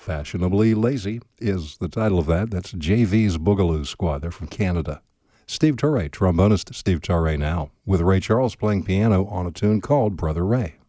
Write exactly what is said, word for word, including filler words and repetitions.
Fashionably Lazy is the title of that. That's J V's Boogaloo Squad. They're from Canada. Steve Turre, trombonist Steve Turre now, with Ray Charles playing piano on a tune called Brother Ray.